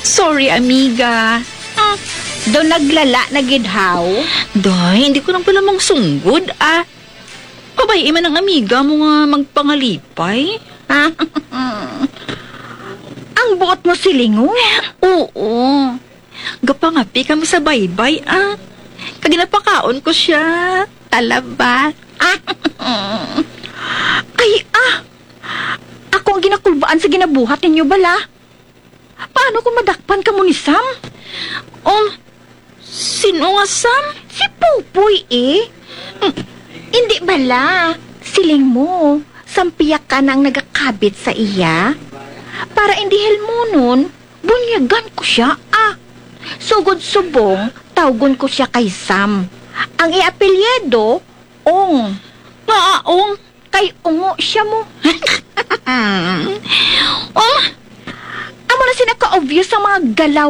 Sorry, amiga. Do naglala na gidhaw? Day, hindi ko lang pala mang sunggod, Pabay, man ang amiga mo nga magpangalipay. Ang buot mo silingo? Oo. Gapangapi kami sa baybay, Kaginapakaon ko siya. Talaba. Ay, ako ang ginakulbaan sa ginabuhat ninyo bala. Paano kung madakpan ka mo ni Sam? Sino nga, Sam? Si Pupoy Hindi bala. Siling mo. Sampiyak ka nang nagakabit sa iya. Para indihil mo nun, bunyagan ko siya, Sugod subong, tawgon ko siya kay Sam. Ang iapelyedo, Ong. Nga, Ong. Kay Ungo siya mo. Amo na sinaka-obvious ang mga galaw